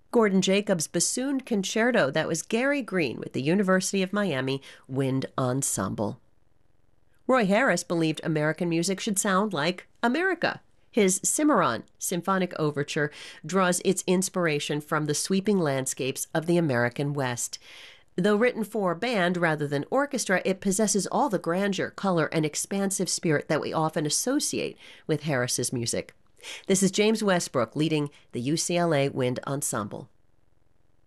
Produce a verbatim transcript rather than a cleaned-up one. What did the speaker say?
Gordon Jacobs' bassoon concerto. That was Gary Green with the University of Miami Wind Ensemble. Roy Harris believed American music should sound like America. His Cimarron Symphonic Overture draws its inspiration from the sweeping landscapes of the American West. Though written for band rather than orchestra, it possesses all the grandeur, color, and expansive spirit that we often associate with Harris's music. This is James Westbrook leading the U C L A Wind Ensemble.